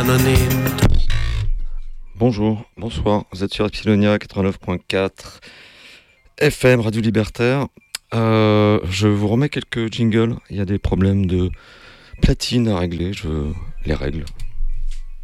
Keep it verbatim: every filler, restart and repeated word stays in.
anonyme. Bonjour, bonsoir, vous êtes sur Epsilonia quatre-vingt-neuf point quatre F M, Radio Libertaire. Euh, je vous remets quelques jingles, il y a des problèmes de platine à régler, je les règle.